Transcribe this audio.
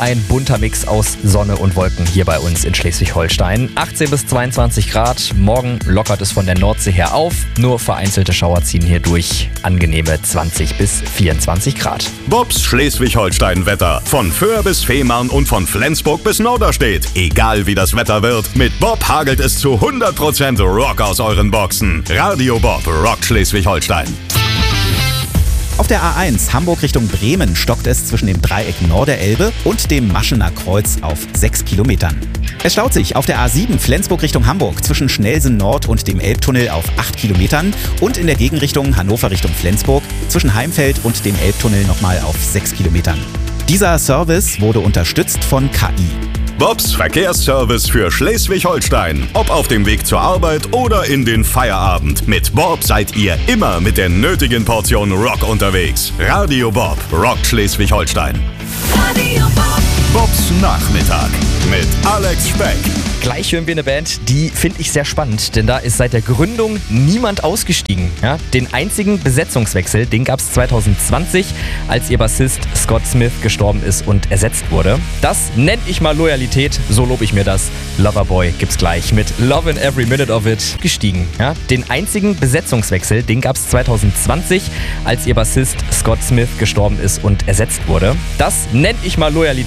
Ein bunter Mix aus Sonne und Wolken hier bei uns in Schleswig-Holstein. 18 bis 22 Grad. Morgen lockert es von der Nordsee her auf. Nur vereinzelte Schauer ziehen hier durch. Angenehme 20 bis 24 Grad. Bobs Schleswig-Holstein-Wetter. Von Föhr bis Fehmarn und von Flensburg bis Norderstedt. Egal wie das Wetter wird, mit Bob hagelt es zu 100% Rock aus euren Boxen. Radio Bob rockt Schleswig-Holstein. Auf der A1 Hamburg Richtung Bremen stockt es zwischen dem Dreieck Norderelbe und dem Maschener Kreuz auf 6 Kilometern. Es staut sich auf der A7 Flensburg Richtung Hamburg zwischen Schnellsen Nord und dem Elbtunnel auf 8 Kilometern und in der Gegenrichtung Hannover Richtung Flensburg zwischen Heimfeld und dem Elbtunnel nochmal auf 6 Kilometern. Dieser Service wurde unterstützt von KI. Bobs Verkehrsservice für Schleswig-Holstein. Ob auf dem Weg zur Arbeit oder in den Feierabend. Mit Bob seid ihr immer mit der nötigen Portion Rock unterwegs. Radio Bob rockt Schleswig-Holstein. Radio Bob. Bobs Nachmittag mit Alex Speck. Gleich hören wir eine Band, die finde ich sehr spannend, denn da ist seit der Gründung niemand ausgestiegen. Ja, den einzigen Besetzungswechsel, den gab es 2020, als ihr Bassist Scott Smith gestorben ist und ersetzt wurde. Das nenne ich mal Loyalität, so lobe ich mir das. Loverboy gibt's gleich mit Lovin' Every Minute of It gestiegen. Ja, den einzigen Besetzungswechsel, den gab es 2020, als ihr Bassist Scott Smith gestorben ist und ersetzt wurde. Das nenne ich mal Loyalität.